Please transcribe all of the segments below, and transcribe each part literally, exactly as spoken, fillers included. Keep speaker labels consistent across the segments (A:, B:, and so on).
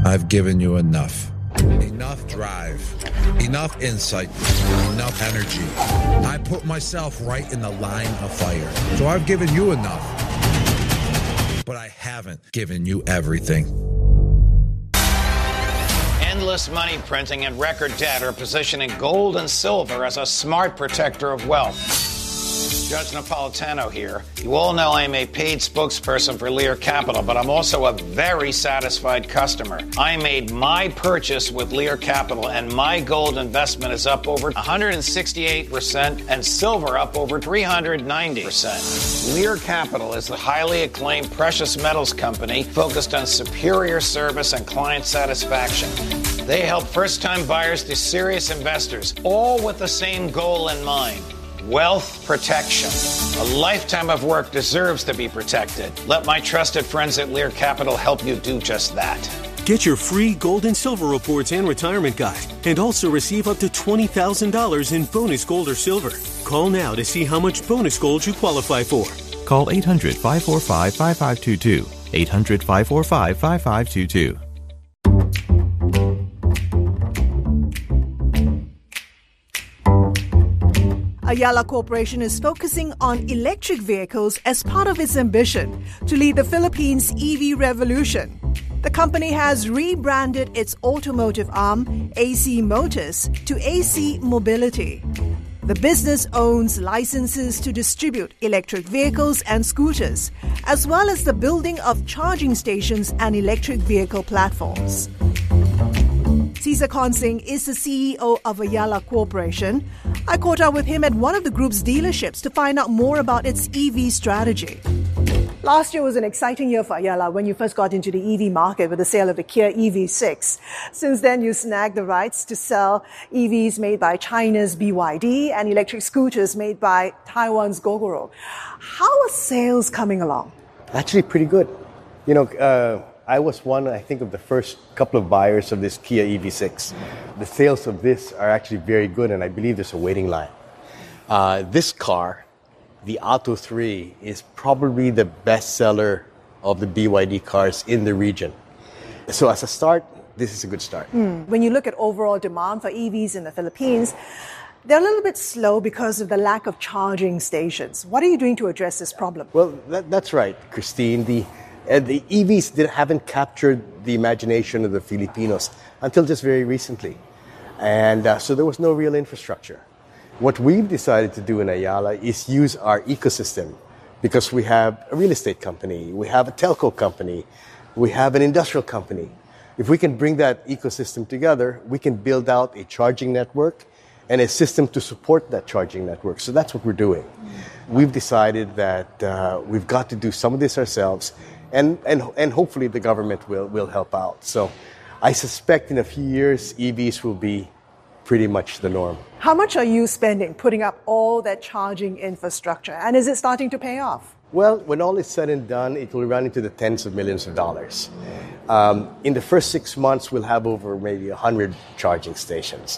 A: I've given you enough. Enough drive, enough insight, enough energy. I put myself right in the line of fire. So I've given you enough. But I haven't given you everything.
B: Endless money printing and record debt are positioning gold and silver as a smart protector of wealth. Judge Napolitano here. You all know I'm a paid spokesperson for Lear Capital, but I'm also a very satisfied customer. I made my purchase with Lear Capital, and my gold investment is up over one hundred sixty-eight percent and silver up over three hundred ninety percent. Lear Capital is the highly acclaimed precious metals company focused on superior service and client satisfaction. They help first-time buyers to serious investors, all with the same goal in mind. Wealth protection. A lifetime of work deserves to be protected. Let my trusted friends at Lear Capital help you do just that.
C: Get your free gold and silver reports and retirement guide, and also receive up to twenty thousand dollars in bonus gold or silver. Call now to see how much bonus gold you qualify for.
D: Call eight hundred, five four five, five five two two. eight hundred, five four five, five five two two.
E: Ayala Corporation is focusing on electric vehicles as part of its ambition to lead the Philippines' E V revolution. The company has rebranded its automotive arm, A C Motors, to A C Mobility. The business owns licenses to distribute electric vehicles and scooters, as well as the building of charging stations and electric vehicle platforms. Cesar Consing is the C E O of Ayala Corporation. I caught up with him at one of the group's dealerships to find out more about its E V strategy. Last year was an exciting year for Ayala when you first got into the E V market with the sale of the Kia E V six. Since then, you snagged the rights to sell E Vs made by China's B Y D and electric scooters made by Taiwan's Gogoro. How are sales coming along?
F: Actually, pretty good. You know, uh, I was one, I think, of the first couple of buyers of this Kia E V six. The sales of this are actually very good, and I believe there's a waiting line. Uh, this car, the Atto three, is probably the best seller of the B Y D cars in the region. So as a start, this is a good start.
E: Mm. When you look at overall demand for E Vs in the Philippines, they're a little bit slow because of the lack of charging stations. What are you doing to address this problem?
F: Well, that, that's right, Christine. The Uh, the E Vs did, haven't captured the imagination of the Filipinos until just very recently. And uh, so there was no real infrastructure. What we've decided to do in Ayala is use our ecosystem, because we have a real estate company, we have a telco company, we have an industrial company. If we can bring that ecosystem together, we can build out a charging network and a system to support that charging network. So that's what we're doing. We've decided that uh, we've got to do some of this ourselves, And, and and hopefully the government will, will help out. So I suspect in a few years, E Vs will be pretty much the norm.
E: How much are you spending putting up all that charging infrastructure? And is it starting to pay off?
F: Well, when all is said and done, it will run into the tens of millions of dollars. Um, in the first six months, we'll have over maybe one hundred charging stations.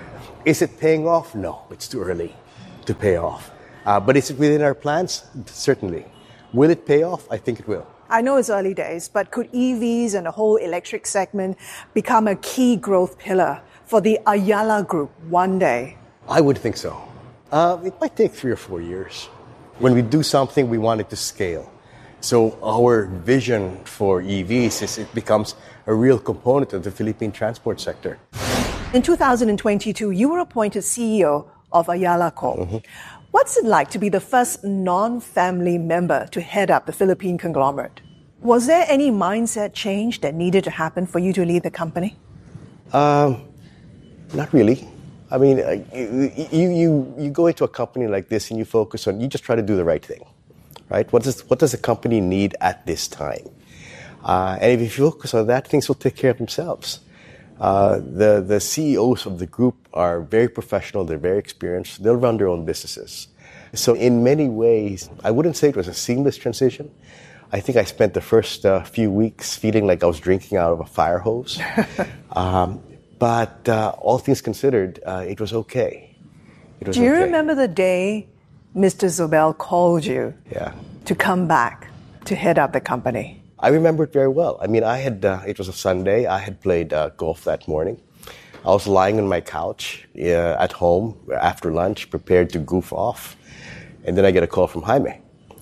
F: Is it paying off? No, it's too early to pay off. Uh, but is it within our plans? Certainly. Will it pay off? I think it will.
E: I know it's early days, but could E Vs and the whole electric segment become a key growth pillar for the Ayala Group one day?
F: I would think so. Uh, it might take three or four years. When we do something, we want it to scale. So our vision for E Vs is it becomes a real component of the Philippine transport sector.
E: In two thousand twenty-two, you were appointed C E O of Ayala Corp. Mm-hmm. What's it like to be the first non-family member to head up the Philippine conglomerate? Was there any mindset change that needed to happen for you to lead the company?
F: Um, not really. I mean, uh, you, you, you go into a company like this and you focus on, you just try to do the right thing, right? What does, what does the company need at this time? Uh, and if you focus on that, things will take care of themselves. Uh, the, the C E Os of the group are very professional, they're very experienced, they'll run their own businesses. So in many ways, I wouldn't say it was a seamless transition. I think I spent the first uh, few weeks feeling like I was drinking out of a fire hose. um, but uh, all things considered, uh, it was okay. It was
E: Do you
F: okay.
E: remember the day Mister Zobel called you
F: yeah.
E: to come back to head up the company?
F: I remember it very well. I mean, I had, uh, it was a Sunday. I had played uh, golf that morning. I was lying on my couch uh, at home after lunch, prepared to goof off. And then I get a call from Jaime.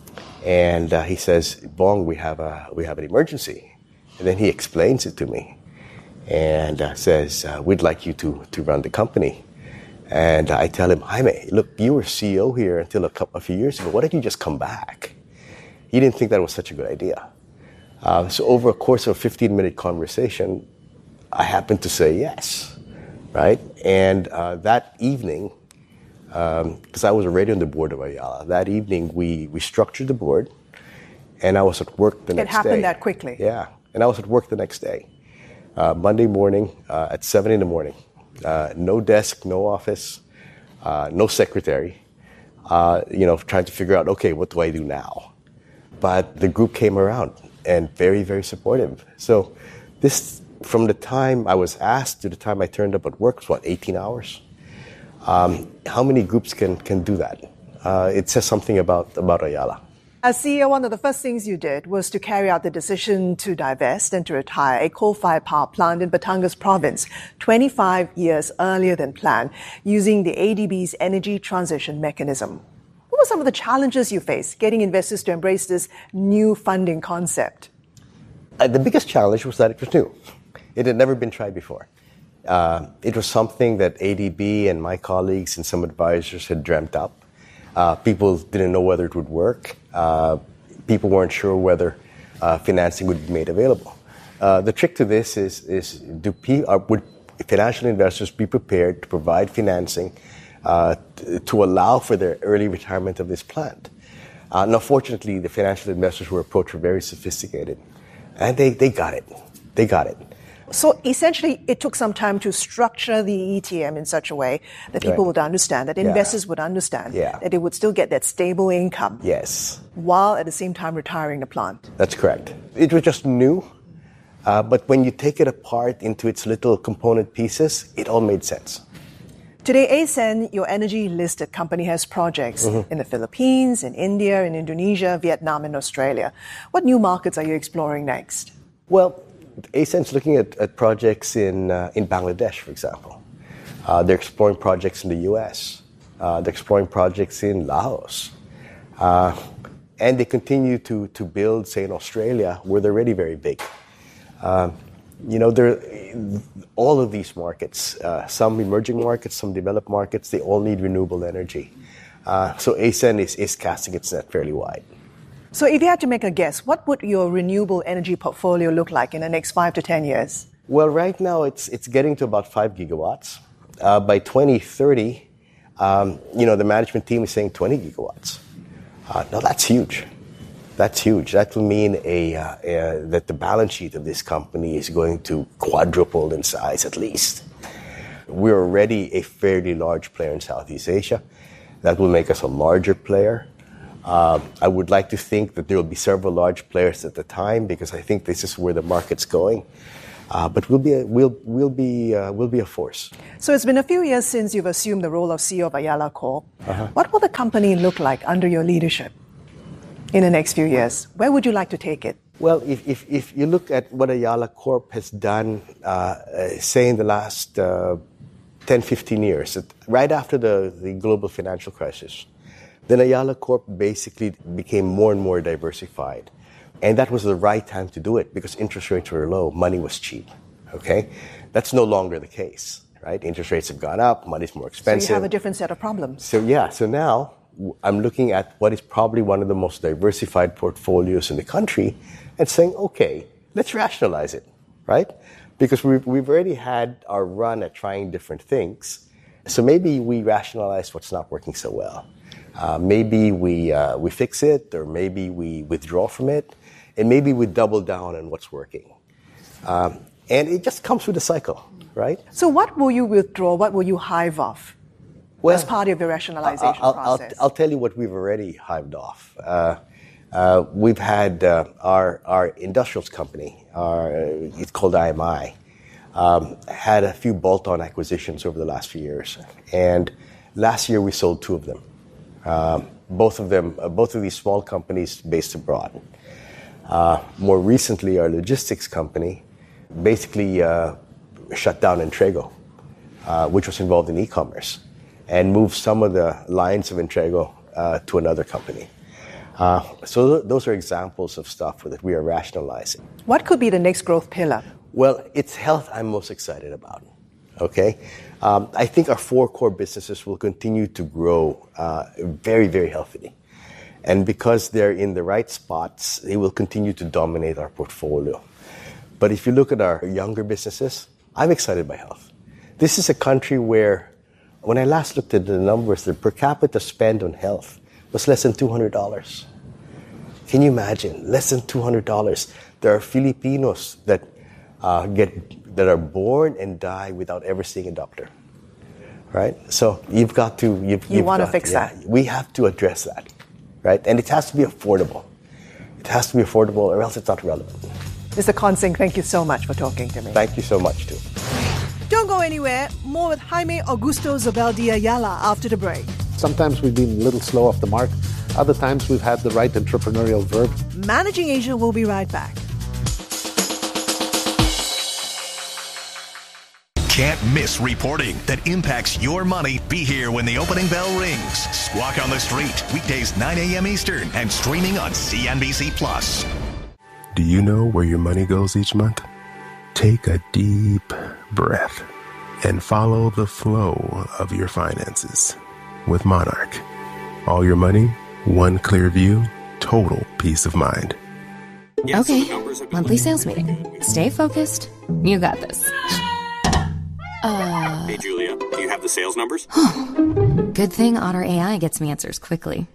F: And uh, he says, Bong, we have a, we have an emergency. And then he explains it to me and uh, says, uh, we'd like you to, to run the company. And I tell him, Jaime, look, you were C E O here until a, couple, a few years ago. Why don't you just come back? He didn't think that was such a good idea. Uh, so over a course of a fifteen-minute conversation, I happened to say yes, right? And uh, that evening, because um, I was already on the board of Ayala, that evening we, we structured the board, and I was at work the
E: it
F: next day.
E: It happened that quickly?
F: Yeah, and I was at work the next day, uh, Monday morning uh, at seven in the morning. Uh, no desk, no office, uh, no secretary, uh, you know, trying to figure out, okay, what do I do now? But the group came around and very, very supportive. So this, from the time I was asked to the time I turned up at work, was what, eighteen hours? Um, how many groups can, can do that? Uh, it says something about, about Ayala.
E: As C E O, one of the first things you did was to carry out the decision to divest and to retire a coal-fired power plant in Batangas province, twenty-five years earlier than planned, using the A D B's energy transition mechanism. What were some of the challenges you faced getting investors to embrace this new funding concept?
F: Uh, the biggest challenge was that it was new. It had never been tried before. Uh, it was something that A D B and my colleagues and some advisors had dreamt up. Uh, people didn't know whether it would work. Uh, people weren't sure whether uh, financing would be made available. Uh, the trick to this is, is do P, uh, would financial investors be prepared to provide financing uh, t- to allow for their early retirement of this plant? Uh, now, fortunately, the financial investors were approached were very sophisticated, and they, they got it. They got it.
E: So essentially, it took some time to structure the E T M in such a way that people
F: Right.
E: would understand, that
F: Yeah.
E: investors would understand,
F: Yeah.
E: that they would still get that stable income
F: Yes,
E: while at the same time retiring the plant.
F: that's correct. It was just new, uh, but when you take it apart into its little component pieces, it all made sense.
E: Today, A S E N, your energy-listed company, has projects
F: Mm-hmm.
E: in the Philippines, in India, in Indonesia, Vietnam, and Australia. What new markets are you exploring next?
F: Well, A S E N is looking at, at projects in uh, in Bangladesh, for example. Uh, they're exploring projects in the U S. Uh, they're exploring projects in Laos. Uh, and they continue to, to build, say, in Australia, where they're already very big. Uh, you know, there, all of these markets, uh, some emerging markets, some developed markets, they all need renewable energy. Uh, so A S E N is, is casting its net fairly wide.
E: So if you had to make a guess, what would your renewable energy portfolio look like in the next five to ten years?
F: Well, right now it's it's getting to about five gigawatts. Uh, by twenty thirty, um, you know, the management team is saying twenty gigawatts. Uh, now that's huge. That's huge. That will mean a, uh, a that the balance sheet of this company is going to quadruple in size at least. We're already a fairly large player in Southeast Asia. That will make us a larger player. Uh, I would like to think that there will be several large players at the time because I think this is where the market's going. Uh, but we'll be a, we'll we'll be uh, we'll be a force.
E: So it's been a few years since you've assumed the role of C E O of Ayala Corp. Uh-huh. What will the company look like under your leadership in the next few years? Where would you like to take it?
F: Well, if if, if you look at what Ayala Corp has done, uh, uh, say in the last uh, ten, fifteen years, right after the, the global financial crisis, then Ayala Corp basically became more and more diversified. And that was the right time to do it because interest rates were low, money was cheap, okay? That's no longer the case, right? Interest rates have gone up, money's more expensive.
E: So you have a different set of problems.
F: So yeah, so now I'm looking at what is probably one of the most diversified portfolios in the country and saying, okay, let's rationalize it, right? Because we've, we've already had our run at trying different things. So maybe we rationalize what's not working so well. Uh, maybe we uh, we fix it, or maybe we withdraw from it, and maybe we double down on what's working. Um, and it just comes with a cycle, right?
E: So what will you withdraw? What will you hive off
F: Well,
E: as part of your rationalization
F: I'll, I'll,
E: process?
F: I'll, I'll tell you what we've already hived off. Uh, uh, we've had uh, our our industrials company, our, uh, it's called I M I, um, had a few bolt-on acquisitions over the last few years, and last year we sold two of them. Um, both of them, uh, both of these small companies based abroad. Uh, more recently, our logistics company basically uh, shut down Entrego, uh, which was involved in e-commerce, and moved some of the lines of Entrego uh, to another company. Uh, so th- those are examples of stuff that we are rationalizing.
E: What could be the next growth pillar?
F: Well, it's health I'm most excited about. Okay, um, I think our four core businesses will continue to grow uh, very, very healthily. And because they're in the right spots, they will continue to dominate our portfolio. But if you look at our younger businesses, I'm excited by health. This is a country where, when I last looked at the numbers, the per capita spend on health was less than two hundred dollars. Can you imagine? Less than two hundred dollars. There are Filipinos that uh, get that are born and die without ever seeing a doctor. Right? So you've got to... You've,
E: you
F: you've
E: want to
F: got,
E: fix
F: yeah,
E: that.
F: We have to address that. Right? And it has to be affordable. It has to be affordable or else it's not relevant.
E: Mister Consing, thank you so much for talking to me.
F: Thank you so much, too.
E: Don't go anywhere. More with Jaime Augusto Zobel de Ayala after the break.
G: Sometimes we've been a little slow off the mark. Other times we've had the right entrepreneurial verb.
E: Managing Asia will be right back.
H: Can't miss reporting that impacts your money. Be here when the opening bell rings. Squawk on the Street, weekdays nine a.m. Eastern and streaming on C N B C Plus.
I: Do you know where your money goes each month? Take a deep breath and follow the flow of your finances with Monarch. All your money, one clear view, total peace of mind.
J: Okay, monthly sales meeting. Stay focused. You got this. Uh,
K: hey, Julia, do you have the sales numbers?
J: Good thing Otter A I gets me answers quickly.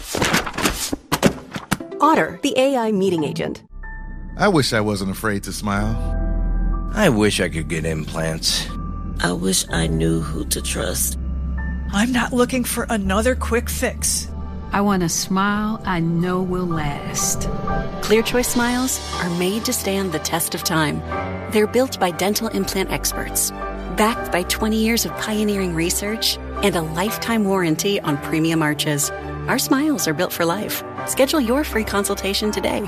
L: Otter, the A I meeting agent.
M: I wish I wasn't afraid to smile.
N: I wish I could get implants.
O: I wish I knew who to trust.
P: I'm not looking for another quick fix.
Q: I want a smile I know will last.
L: ClearChoice smiles are made to stand the test of time. They're built by dental implant experts, backed by twenty years of pioneering research and a lifetime warranty on premium arches. Our smiles are built for life. Schedule your free consultation today.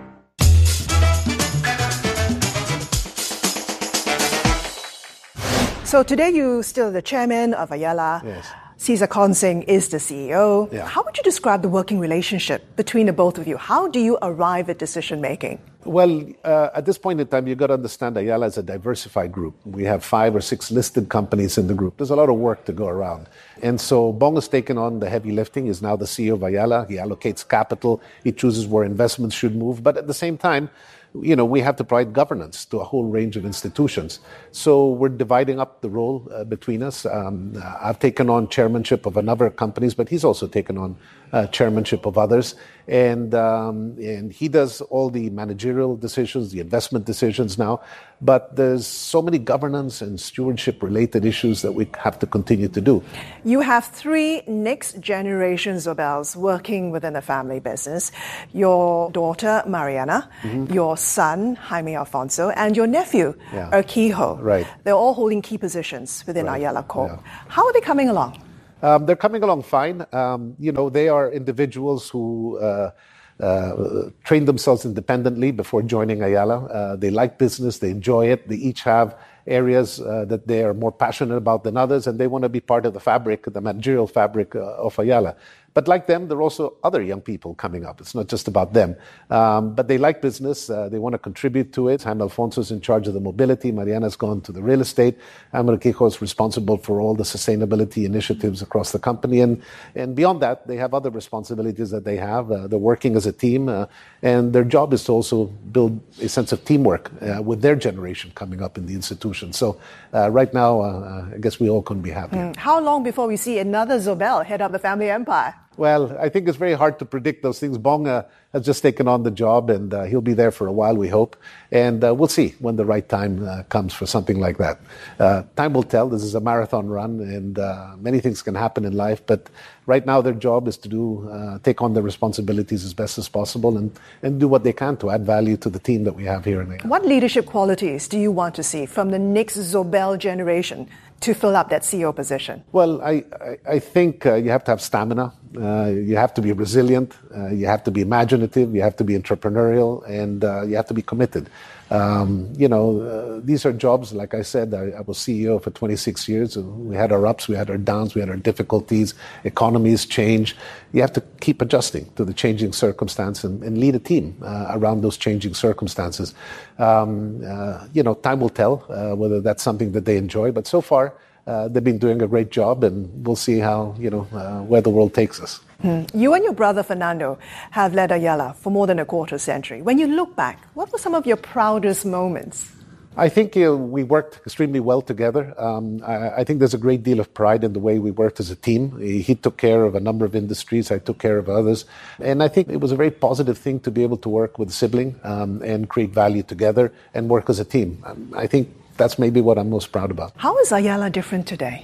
E: So today you still the chairman of Ayala.
G: Yes.
E: Cesar Consing is the C E O.
G: Yeah.
E: How would you describe the working relationship between the both of you? How do you arrive at decision making?
G: Well, uh, at this point in time, you've got to understand Ayala is a diversified group. We have five or six listed companies in the group. There's a lot of work to go around. And so Bong has taken on the heavy lifting. He's now the C E O of Ayala. He allocates capital. He chooses where investments should move. But at the same time, you know, we have to provide governance to a whole range of institutions. So we're dividing up the role uh, between us. Um, I've taken on chairmanship of a number of companies, but he's also taken on uh, chairmanship of others. And um, and he does all the managerial decisions, the investment decisions now. But there's so many governance and stewardship related issues that we have to continue to do.
E: You have three next generation Zobels working within the family business. Your daughter, Mariana, mm-hmm. your son, Jaime Alfonso, and your nephew, yeah. Urquijo.
G: Right.
E: They're all holding key positions within
G: right.
E: Ayala Corp.
G: Yeah.
E: How are they coming along?
G: Um, they're coming along fine. Um, you know, they are individuals who uh, uh, trained themselves independently before joining Ayala. Uh, they like business. They enjoy it. They each have areas uh, that they are more passionate about than others, and they want to be part of the fabric, the managerial fabric uh, of Ayala. But like them, there are also other young people coming up. It's not just about them. Um, but they like business. Uh, they want to contribute to it. Jaime Alfonso is in charge of the mobility. Mariana's gone to the real estate. Jaime Urquijo is responsible for all the sustainability initiatives across the company. And, and beyond that, they have other responsibilities that they have. Uh, they're working as a team. Uh, and their job is to also build a sense of teamwork uh, with their generation coming up in the institution. So uh, right now, uh, I guess we all couldn't be happier.
E: Mm. How long before we see another Zobel head up the family empire?
G: Well, I think it's very hard to predict those things. Bong uh, has just taken on the job, and uh, he'll be there for a while, we hope. And uh, we'll see when the right time uh, comes for something like that. Uh, time will tell. This is a marathon run, and uh, many things can happen in life. But right now, their job is to do uh, take on their responsibilities as best as possible and, and do what they can to add value to the team that we have here in Ayala.
E: What leadership qualities do you want to see from the next Zobel generation to fill up that C E O position?
G: Well, I, I, I think uh, you have to have stamina. Uh, you have to be resilient. Uh, you have to be imaginative. imaginative, you have to be entrepreneurial, and uh, you have to be committed. Um, you know, uh, these are jobs, like I said, I, I was C E O for twenty-six years. We had our ups, we had our downs, we had our difficulties. Economies change. You have to keep adjusting to the changing circumstance and, and lead a team uh, around those changing circumstances. Um, uh, you know, time will tell uh, whether that's something that they enjoy, but so far, Uh, they've been doing a great job, and we'll see how, you know, uh, where the world takes us.
E: Hmm. You and your brother Fernando have led Ayala for more than a quarter century. When you look back, what were some of your proudest moments?
G: I think uh, we worked extremely well together. Um, I, I think there's a great deal of pride in the way we worked as a team. He, he took care of a number of industries, I took care of others. And I think it was a very positive thing to be able to work with a sibling um, and create value together and work as a team. Um, I think that's maybe what I'm most proud about.
E: How is Ayala different today?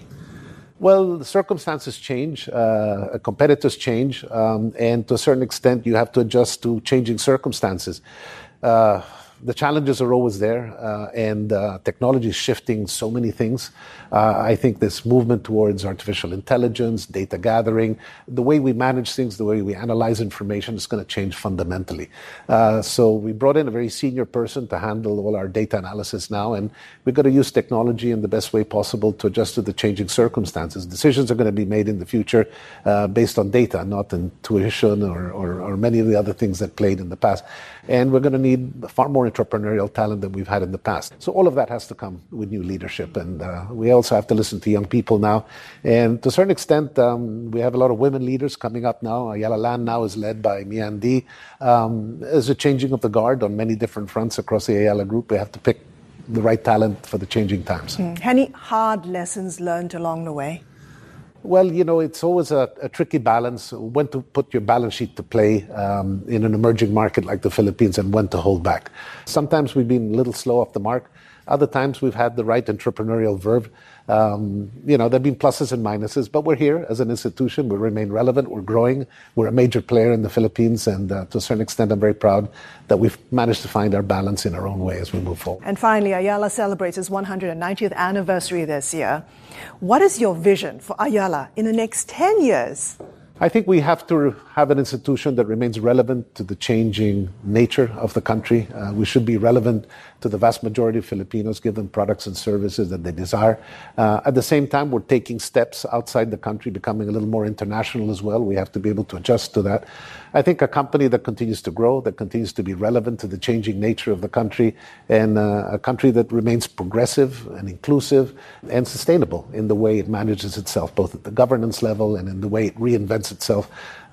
G: Well, the circumstances change, uh, competitors change, um, and to a certain extent you have to adjust to changing circumstances. Uh, the challenges are always there, uh, and uh, technology is shifting so many things. Uh, I think this movement towards artificial intelligence, data gathering, the way we manage things, the way we analyze information is going to change fundamentally. Uh, so we brought in a very senior person to handle all our data analysis now, and we've got to use technology in the best way possible to adjust to the changing circumstances. Decisions are going to be made in the future uh, based on data, not intuition or, or, or many of the other things that played in the past. And we're going to need far more entrepreneurial talent than we've had in the past. So all of that has to come with new leadership. And uh, we also have to listen to young people now. And to a certain extent, um, we have a lot of women leaders coming up now. Ayala Land now is led by Mian D. Um, there's a changing of the guard on many different fronts across the Ayala Group. We have to pick the right talent for the changing times.
E: Mm. Any hard lessons learned along the way?
G: Well, you know, it's always a, a tricky balance, when to put your balance sheet to play um, in an emerging market like the Philippines and when to hold back. Sometimes we've been a little slow off the mark. Other times we've had the right entrepreneurial verve. Um, you know, there have been pluses and minuses, but we're here as an institution. We remain relevant. We're growing. We're a major player in the Philippines. And uh, to a certain extent, I'm very proud that we've managed to find our balance in our own way as we move forward.
E: And finally, Ayala celebrates its one hundred ninetieth anniversary this year. What is your vision for Ayala in the next ten years?
G: I think we have to have an institution that remains relevant to the changing nature of the country. Uh, we should be relevant to the vast majority of Filipinos, give them products and services that they desire. Uh, at the same time, we're taking steps outside the country, becoming a little more international as well. We have to be able to adjust to that. I think a company that continues to grow, that continues to be relevant to the changing nature of the country, and uh, a country that remains progressive and inclusive and sustainable in the way it manages itself, both at the governance level and in the way it reinvents itself.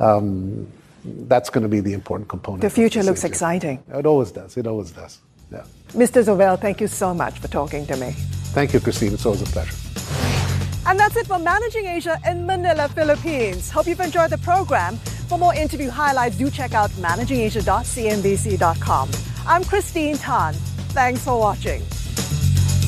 G: Um, that's going to be the important component.
E: The future looks exciting.
G: It always does. It always does. Yeah.
E: Mister Zobel, thank you so much for talking to me.
G: Thank you, Christine. It's always a pleasure.
E: And that's it for Managing Asia in Manila, Philippines. Hope you've enjoyed the program. For more interview highlights, do check out managing asia dot c n b c dot com. I'm Christine Tan. Thanks for watching.